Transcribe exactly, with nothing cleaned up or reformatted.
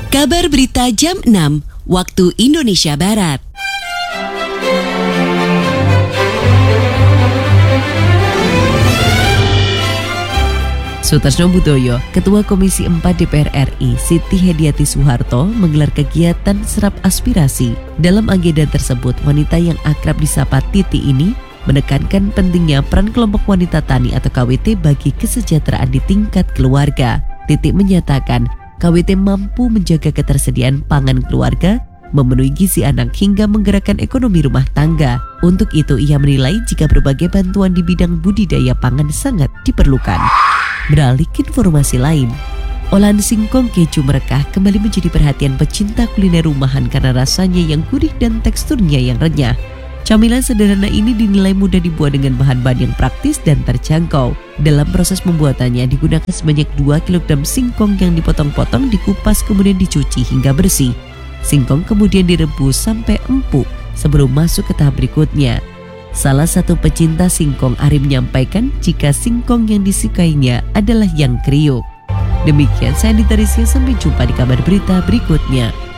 Kabar Berita jam enam, waktu Indonesia Barat. Sutarso Budoyo, Ketua Komisi empat D P R R I, Siti Hediati Soeharto, menggelar kegiatan serap aspirasi. Dalam agenda tersebut, wanita yang akrab disapa Titi ini menekankan pentingnya peran kelompok wanita tani atau K W T bagi kesejahteraan di tingkat keluarga. Titi menyatakan, K W T mampu menjaga ketersediaan pangan keluarga, memenuhi gizi anak hingga menggerakkan ekonomi rumah tangga. Untuk itu, ia menilai jika berbagai bantuan di bidang budidaya pangan sangat diperlukan. Beralih ke informasi lain, olahan singkong keju merekah kembali menjadi perhatian pecinta kuliner rumahan karena rasanya yang gurih dan teksturnya yang renyah. Camilan sederhana ini dinilai mudah dibuat dengan bahan-bahan yang praktis dan terjangkau. Dalam proses pembuatannya digunakan sebanyak dua kilogram singkong yang dipotong-potong, dikupas kemudian dicuci hingga bersih. Singkong kemudian direbus sampai empuk sebelum masuk ke tahap berikutnya. Salah satu pecinta singkong, Ari, menyampaikan jika singkong yang disukainya adalah yang kriuk. Demikian saya Dita Rizky, sampai jumpa di kabar berita berikutnya.